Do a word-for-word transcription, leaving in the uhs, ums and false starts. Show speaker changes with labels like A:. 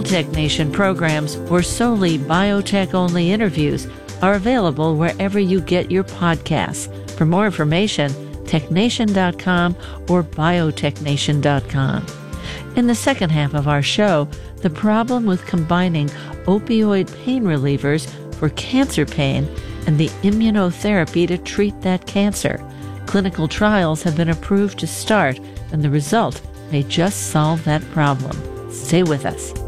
A: Tech Nation programs or solely biotech-only interviews are available wherever you get your podcasts. For more information, tech nation dot com or biotech nation dot com. In the second half of our show, the problem with combining opioid pain relievers for cancer pain and the immunotherapy to treat that cancer. Clinical trials have been approved to start, and the result may just solve that problem. Stay with us.